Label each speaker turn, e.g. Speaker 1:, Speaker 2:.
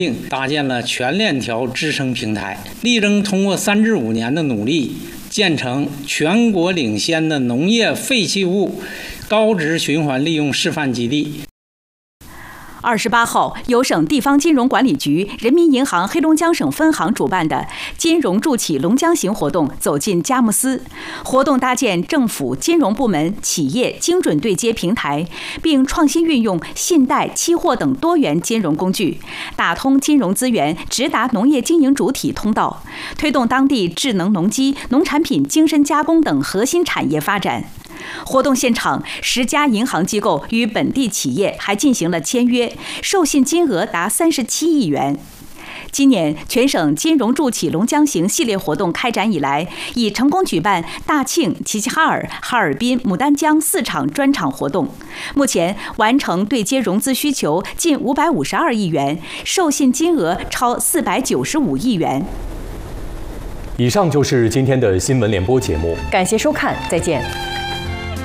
Speaker 1: 搭建了全链条支撑平台，力争通过3至5年的努力，建成全国领先的农业废弃物高值循环利用示范基地。
Speaker 2: 28号，由省地方金融管理局、人民银行黑龙江省分行主办的“金融助企龙江行”活动走进佳木斯。活动搭建政府、金融部门、企业精准对接平台，并创新运用信贷、期货等多元金融工具，打通金融资源直达农业经营主体通道，推动当地智能农机、农产品精深加工等核心产业发展。活动现场，10家银行机构与本地企业还进行了签约，授信金额达37亿元。今年全省金融助企龙江行系列活动开展以来，已成功举办大庆、齐齐哈尔、哈尔滨、牡丹江4场专场活动，目前完成对接融资需求近552亿元，授信金额超495亿元。
Speaker 3: 以上就是今天的新闻联播节目，
Speaker 4: 感谢收看，再见。